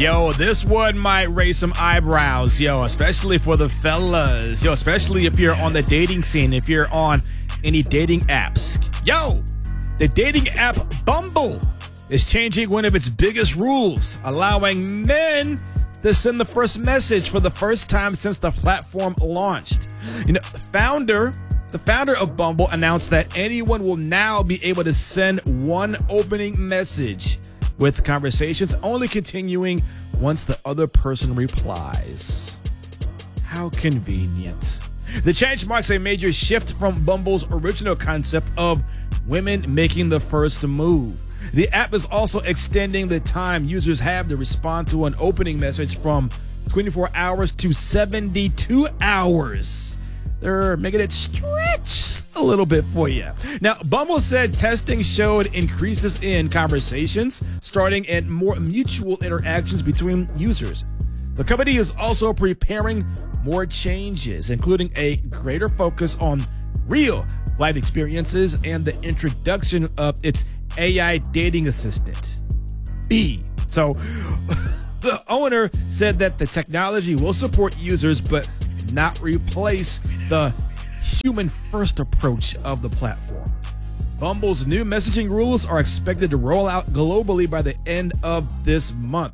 Yo, this one might raise some eyebrows, yo, especially for the fellas. Yo, especially if you're on the dating scene, if you're on any dating apps. Yo, the dating app Bumble is changing one of its biggest rules, allowing men to send the first message for the first time since the platform launched. You know, the founder of Bumble announced that anyone will now be able to send one opening message, with conversations only continuing once the other person replies. How convenient. The change marks a major shift from Bumble's original concept of women making the first move. The app is also extending the time users have to respond to an opening message from 24 hours to 72 hours. They're making it stretch a little bit for you. Now, Bumble said testing showed increases in conversations, starting and more mutual interactions between users. The company is also preparing more changes, including a greater focus on real life experiences and the introduction of its AI dating assistant, Bee. So, the owner said that the technology will support users, but not replace the human-first approach of the platform. Bumble's new messaging rules are expected to roll out globally by the end of this month.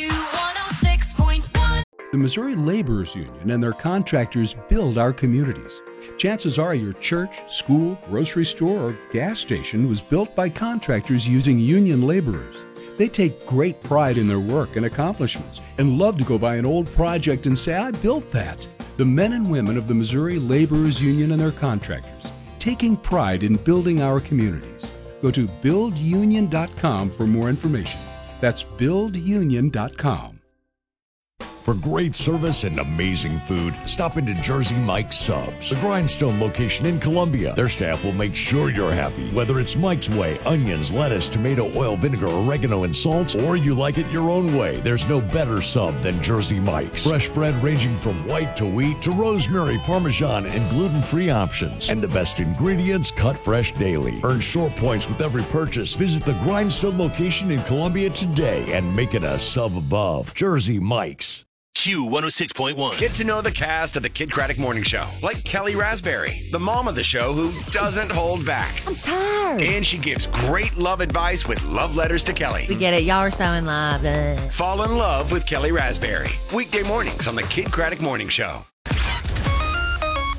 Q106.1. The Missouri Laborers Union and their contractors build our communities. Chances are your church, school, grocery store, or gas station was built by contractors using union laborers. They take great pride in their work and accomplishments and love to go by an old project and say, I built that. The men and women of the Missouri Laborers Union and their contractors, taking pride in building our communities. Go to buildunion.com for more information. That's buildunion.com. For great service and amazing food, stop into Jersey Mike's Subs, the Grindstone location in Columbia. Their staff will make sure you're happy, whether it's Mike's Way, onions, lettuce, tomato, oil, vinegar, oregano, and salt, or you like it your own way. There's no better sub than Jersey Mike's. Fresh bread ranging from white to wheat to rosemary, parmesan, and gluten-free options. And the best ingredients cut fresh daily. Earn short points with every purchase. Visit the Grindstone location in Columbia today and make it a sub above. Jersey Mike's. Q106.1. Get to know the cast of the Kid Craddock Morning Show, like Kelly Raspberry, the mom of the show who doesn't hold back. I'm tired. And she gives great love advice with love letters to Kelly. We get it. Y'all are so in love. Fall in love with Kelly Raspberry. Weekday mornings on the Kid Craddock Morning Show.